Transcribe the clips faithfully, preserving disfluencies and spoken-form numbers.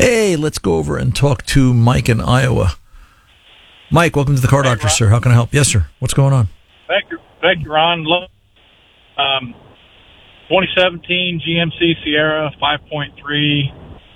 Hey, let's go over and talk to Mike in Iowa. Mike, welcome to the Car Doctor, Ron. sir. How can I help? Yes, sir. What's going on? Thank you, thank you, Ron. Look, Um, twenty seventeen G M C Sierra five point three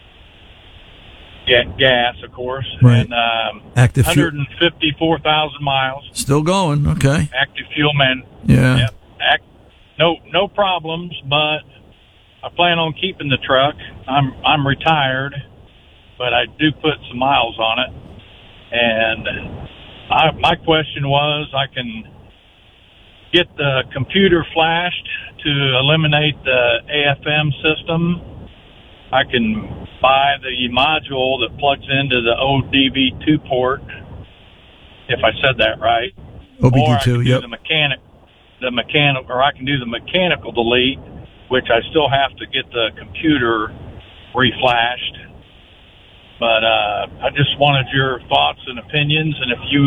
ga- gas, of course, Right. and um, Active fuel. one hundred fifty-four thousand miles. Still going. Okay. Active fuel, man. Yeah. Yep. Act, no, no problems. But I plan on keeping the truck. I'm I'm retired, but I do put some miles on it. And I, my question was, I can get the computer flashed to eliminate the A F M system. I can buy the module that plugs into the O D B two port, if I said that right. O B D two, or I can do yep. the mechanic, the mechanic, or I can do the mechanical delete, which I still have to get the computer reflashed. But uh, I just wanted your thoughts and opinions, and if you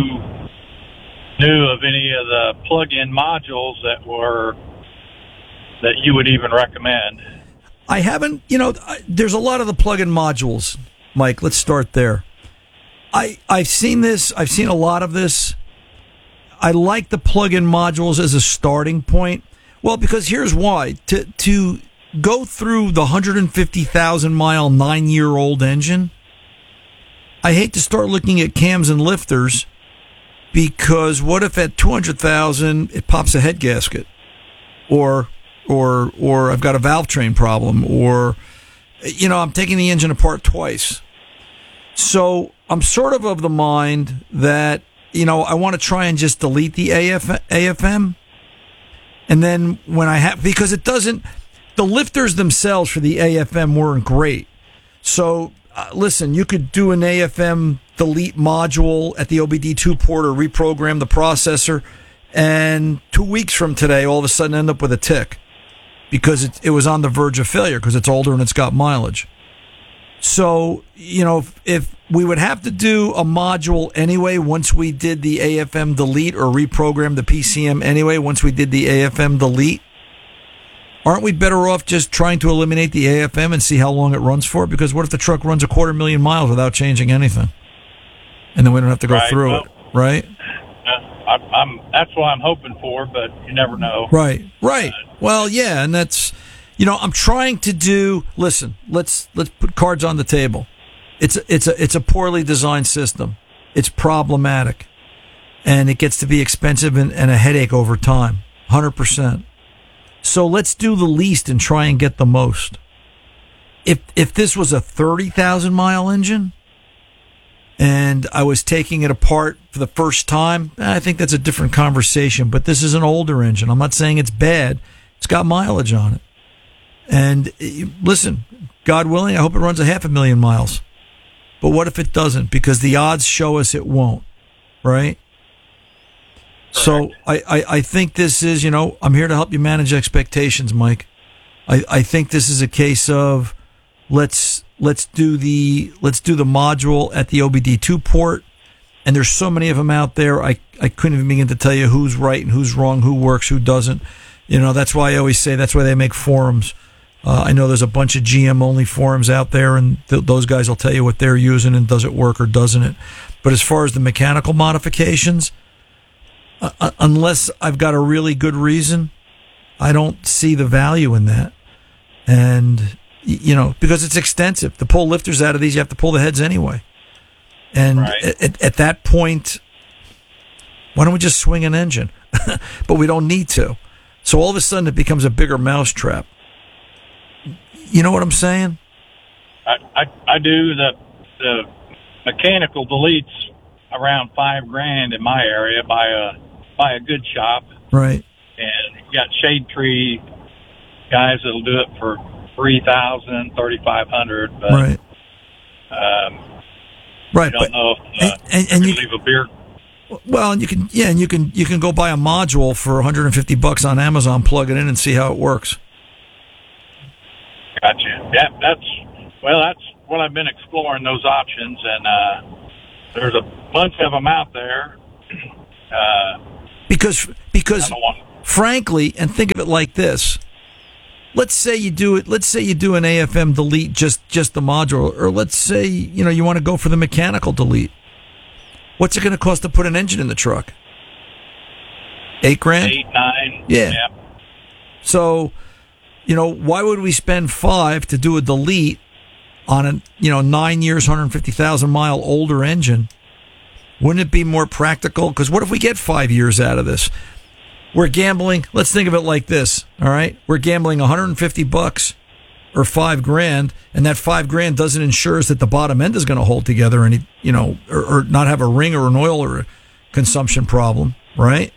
knew of any of the plug-in modules that were that you would even recommend. I haven't, you know, I, there's a lot of the plug-in modules, Mike. Let's start there. I, I've seen this. I've seen a lot of this. I like the plug-in modules as a starting point. Well, because here's why. To, to go through the one hundred fifty thousand mile, nine-year-old engine, I hate to start looking at cams and lifters, because what if at two hundred thousand it pops a head gasket, or or or I've got a valve train problem, or you know I'm taking the engine apart twice. So I'm sort of of the mind that you know I want to try and just delete the A F M, and then when I have, because it doesn't, the lifters themselves for the A F M weren't great. So uh, listen, you could do an A F M delete module at the O B D two port or reprogram the processor, and two weeks from today, all of a sudden end up with a tick because it, it was on the verge of failure because it's older and it's got mileage. So, you know, if, if we would have to do a module anyway once we did the A F M delete, or reprogram the P C M anyway once we did the A F M delete, aren't we better off just trying to eliminate the A F M and see how long it runs for? Because what if the truck runs a quarter million miles without changing anything? And then we don't have to go Right. through Well, it, right? Uh, I, I'm that's what I'm hoping for, but you never know. Right, right. Well, yeah, and that's, you know, I'm trying to do. Listen, let's let's put cards on the table. It's a, it's a it's a poorly designed system. It's problematic, and it gets to be expensive and, and a headache over time. one hundred percent. So let's do the least and try and get the most. If if this was a thirty thousand mile engine, and I was taking it apart for the first time, I think that's a different conversation. But this is an older engine. I'm not saying it's bad. It's got mileage on it. And listen, God willing, I hope it runs a half a million miles. But what if it doesn't? Because the odds show us it won't, right? So I, I, I think this is, you know, I'm here to help you manage expectations, Mike. I, I think this is a case of let's let's do the let's do the module at the O B D two port, and there's so many of them out there. I, I couldn't even begin to tell you who's right and who's wrong, who works, who doesn't. You know, that's why I always say that's why they make forums. Uh, I know there's a bunch of G M only forums out there, and th- those guys will tell you what they're using and does it work or doesn't it. But as far as the mechanical modifications, uh, unless I've got a really good reason, I don't see the value in that. And, you know, because it's extensive. To pull lifters out of these, you have to pull the heads anyway. And Right. at, at that point, why don't we just swing an engine? But we don't need to. So all of a sudden it becomes a bigger mousetrap. You know what I'm saying? I, I, I do. The the mechanical deletes around five grand in my area by a by a good shop. Right. And you got Shade Tree guys that'll do it for three thousand, thirty five hundred. But Right. um, Right. I don't But, know if uh, and, and, and we you leave a beer. well, and you can yeah, and you can you can go buy a module for one hundred fifty bucks on Amazon, plug it in, and see how it works. Gotcha. Yeah, that's well, that's what I've been exploring, those options, and uh, there's a bunch of them out there. Uh, Because because I don't want. frankly, and think of it like this. let's say you do it. Let's say you do an A F M delete, just just the module, or let's say you know you want to go for the mechanical delete. What's it going to cost to put an engine in the truck? Eight grand? Eight, nine. Yeah. yeah. So, you know, why would we spend five to do a delete on a, you know, nine years, one hundred fifty thousand mile older engine? Wouldn't it be more practical? Because what if we get five years out of this? We're gambling. Let's think of it like this. All right. We're gambling one hundred fifty bucks or five grand, and that five grand doesn't ensure us that the bottom end is going to hold together any, you know, or, or not have a ring or an oil or a consumption problem. Right.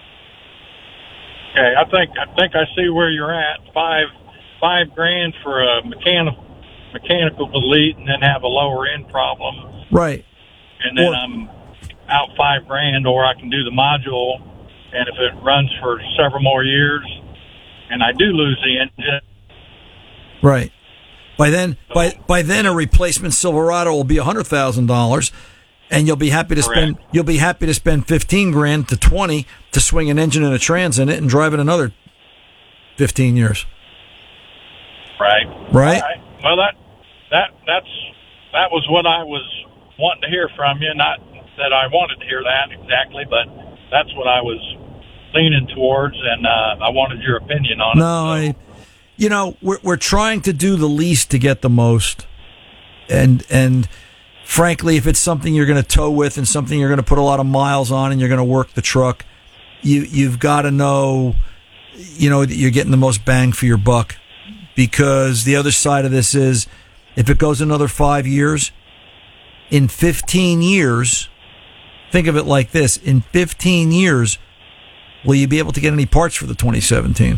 Okay, I think I think I see where you're at. Five five grand for a mechanical mechanical delete, and then have a lower end problem. Right. And then or, I'm out five grand, or I can do the module, and if it runs for several more years, and I do lose the engine. Right. By then, by by then, a replacement Silverado will be a hundred thousand dollars. And you'll be happy to spend Correct. you'll be happy to spend fifteen grand to twenty to swing an engine and a trans in it and drive it another fifteen years. Right. Right. Right. Well, that that that's that was what I was wanting to hear from you. Not that I wanted to hear that exactly, but that's what I was leaning towards, and uh, I wanted your opinion on no, it. No, so. I, you know, we're we're trying to do the least to get the most, and and. Frankly, if it's something you're going to tow with and something you're going to put a lot of miles on and you're going to work the truck, you, you've got to know, you know, that you're getting the most bang for your buck. Because the other side of this is, if it goes another five years, in fifteen years, think of it like this, in fifteen years, will you be able to get any parts for the twenty seventeen?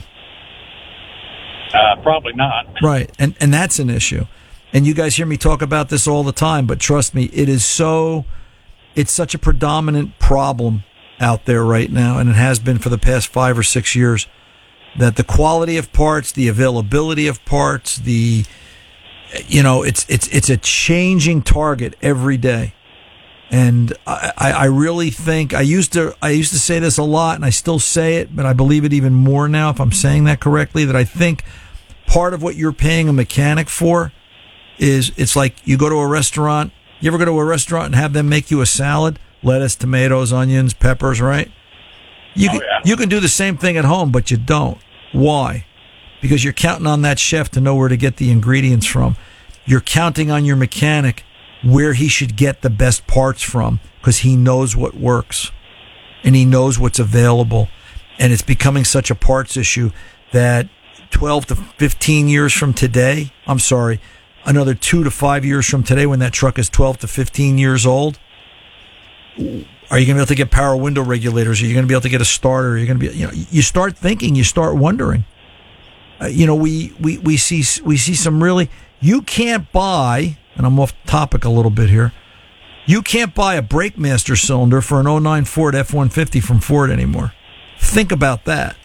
Uh, probably not. Right, and and that's an issue. And you guys hear me talk about this all the time, but trust me, it is so, it's such a predominant problem out there right now, and it has been for the past five or six years, that the quality of parts, the availability of parts, the, you know, it's it's it's a changing target every day. And I, I really think, I used to I used to say this a lot, and I still say it, but I believe it even more now, if I'm saying that correctly, that I think part of what you're paying a mechanic for is, it's like you go to a restaurant. You ever go to a restaurant and have them make you a salad? Lettuce, tomatoes, onions, peppers, right? You can, oh, yeah. you can do the same thing at home, but you don't. Why? Because you're counting on that chef to know where to get the ingredients from. You're counting on your mechanic where he should get the best parts from, because he knows what works and he knows what's available. And it's becoming such a parts issue that twelve to fifteen years from today, I'm sorry, another two to five years from today, when that truck is twelve to fifteen years old, are you going to be able to get power window regulators? Are you going to be able to get a starter? Are you going to be, you know, you start thinking, you start wondering. Uh, you know, we, we, we see, we see some really, you can't buy, and I'm off topic a little bit here, you can't buy a brake master cylinder for an oh nine Ford F one fifty from Ford anymore. Think about that.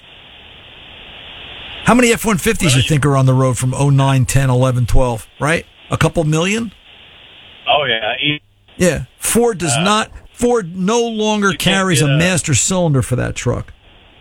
How many F one fifties you think are on the road from oh nine, ten, eleven, twelve, right? A couple million? Oh, yeah. Yeah. Ford does uh, not, Ford no longer carries a, a master cylinder for that truck.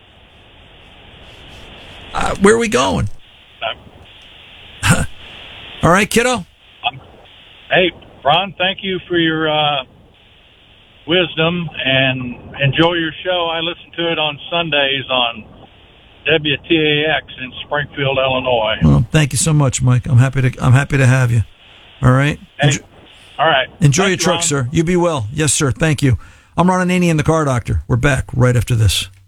Uh, where are we going? Uh, All right, kiddo? Um, hey, Ron, thank you for your uh, wisdom, and enjoy your show. I listen to it on Sundays on W T A X in Springfield, Illinois. Well, thank you so much, Mike. I'm happy to I'm happy to have you. All right. Hey, Enjoy, all right. Enjoy Thanks, your truck, Ron. sir. You be well. Yes, sir. Thank you. I'm Ron Ananian, the Car Doctor. We're back right after this.